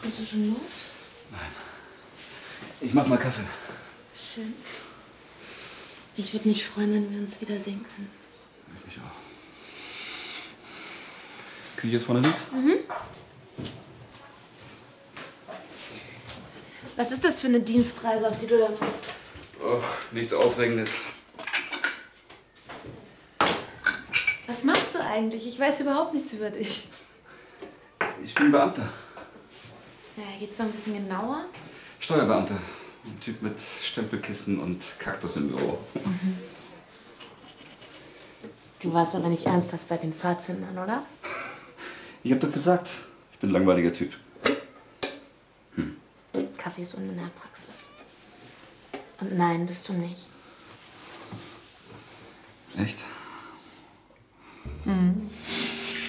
Bist du schon los? Nein. Ich mach mal Kaffee. Schön. Ich würde mich freuen, wenn wir uns wiedersehen können. Ich mich auch. Küche ist vorne links? Mhm. Was ist das für eine Dienstreise, auf die du da musst? Och, nichts Aufregendes. Was machst du eigentlich? Ich weiß überhaupt nichts über dich. Ich bin Beamter. Ja, geht's noch ein bisschen genauer? Steuerbeamter. Ein Typ mit Stempelkissen und Kaktus im Büro. Mhm. Du warst aber nicht ernsthaft bei den Pfadfindern, oder? Ich hab doch gesagt, ich bin ein langweiliger Typ. Kaffee ist unten in der Praxis. Und nein, bist du nicht. Echt? Mhm.